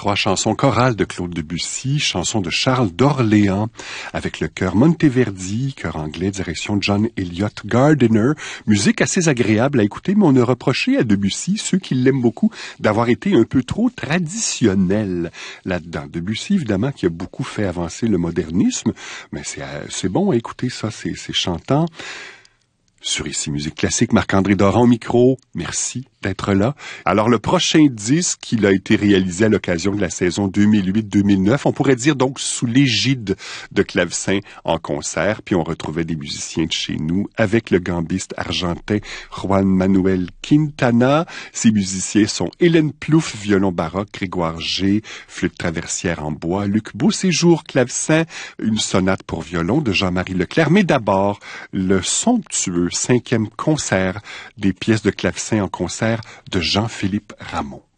3 chansons chorales de Claude Debussy, chansons de Charles d'Orléans, avec le chœur Monteverdi, chœur anglais, direction John Elliott Gardiner. Musique assez agréable à écouter, mais on a reproché à Debussy, ceux qui l'aiment beaucoup, d'avoir été un peu trop traditionnel là-dedans. Debussy, évidemment, qui a beaucoup fait avancer le modernisme, mais c'est bon à écouter ça, c'est chantant. Sur Ici Musique Classique, Marc-André Doran au micro, merci d'être là. Alors, le prochain disque, il a été réalisé à l'occasion de la saison 2008-2009. On pourrait dire donc sous l'égide de Clavecin en concert. Puis on retrouvait des musiciens de chez nous avec le gambiste argentin Juan Manuel Quintana. Ces musiciens sont Hélène Plouffe, violon baroque, Grégoire G, flûte traversière en bois, Luc Beauséjour, clavecin, une sonate pour violon de Jean-Marie Leclerc. Mais d'abord, le somptueux 5e concert des pièces de clavecin en concert de Jean-Philippe Rameau.